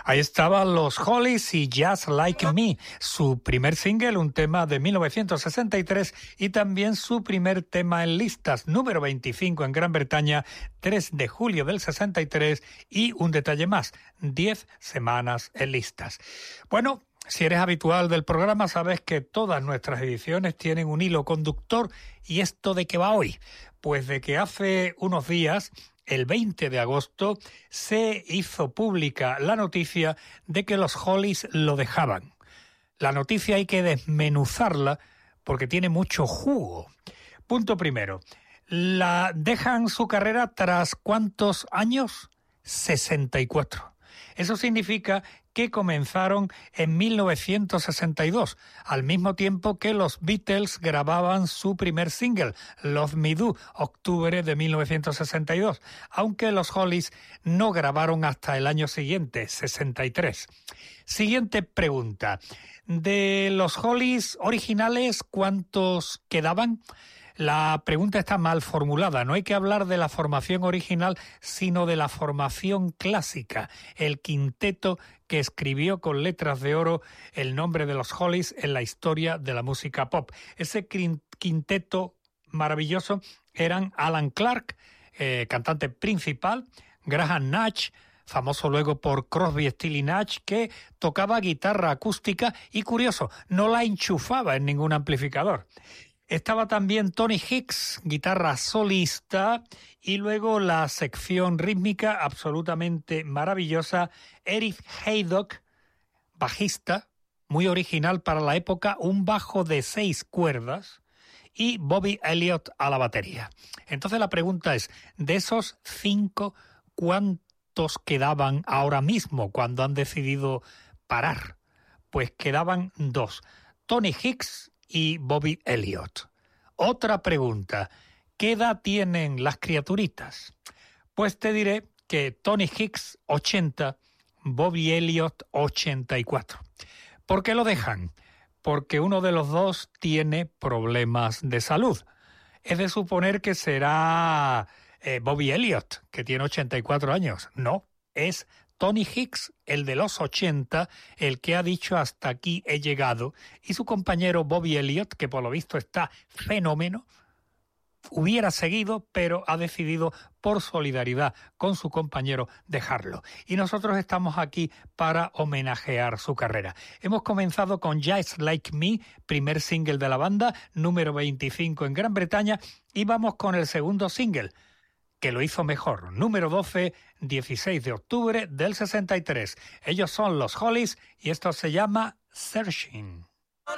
Ahí estaban los Hollies y Just Like Me, su primer single, un tema de 1963 y también su primer tema en listas, número 25 en Gran Bretaña, 3 de julio del 63 y un detalle más, 10 semanas en listas. Bueno, si eres habitual del programa sabes que todas nuestras ediciones tienen un hilo conductor. ¿Y esto de qué va hoy? Pues de que hace unos días, el 20 de agosto, se hizo pública la noticia de que los Hollies lo dejaban. La noticia hay que desmenuzarla porque tiene mucho jugo. Punto primero, la dejan su carrera tras ¿cuántos años? 64. Eso significa que comenzaron en 1962, al mismo tiempo que los Beatles grababan su primer single, Love Me Do, octubre de 1962, aunque los Hollies no grabaron hasta el año siguiente, 63. Siguiente pregunta. De los Hollies originales, ¿cuántos quedaban? La pregunta está mal formulada. No hay que hablar de la formación original, sino de la formación clásica, el quinteto que escribió con letras de oro el nombre de los Hollies en la historia de la música pop. Ese quinteto maravilloso eran Alan Clark, cantante principal, Graham Nash, famoso luego por Crosby, Stills y Nash, que tocaba guitarra acústica y, curioso, no la enchufaba en ningún amplificador. Estaba también Tony Hicks, guitarra solista, y luego la sección rítmica absolutamente maravillosa, Eric Haydock, bajista, muy original para la época, un bajo de 6 cuerdas, y Bobby Elliott a la batería. Entonces la pregunta es, de esos 5, ¿cuántos quedaban ahora mismo cuando han decidido parar? Pues quedaban 2, Tony Hicks y Bobby Elliott. Otra pregunta, ¿qué edad tienen las criaturitas? Pues te diré que Tony Hicks 80, Bobby Elliott 84. ¿Por qué lo dejan? Porque uno de los dos tiene problemas de salud. Es de suponer que será Bobby Elliott, que tiene 84 años. No, es Tony Hicks, el de los 80, el que ha dicho hasta aquí he llegado, y su compañero Bobby Elliott, que por lo visto está fenómeno, hubiera seguido, pero ha decidido por solidaridad con su compañero dejarlo. Y nosotros estamos aquí para homenajear su carrera. Hemos comenzado con Just Like Me, primer single de la banda, número 25 en Gran Bretaña, y vamos con el segundo single, que lo hizo mejor, número 12, 16 de octubre del 63. Ellos son los Hollies y esto se llama Searching.